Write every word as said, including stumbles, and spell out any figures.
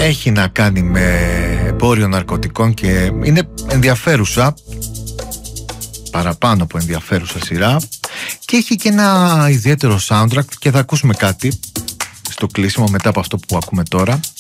έχει να κάνει με εμπόριο ναρκωτικών και είναι ενδιαφέρουσα, παραπάνω από ενδιαφέρουσα σειρά, και έχει και ένα ιδιαίτερο soundtrack και θα ακούσουμε κάτι στο κλείσιμο μετά από αυτό που ακούμε τώρα.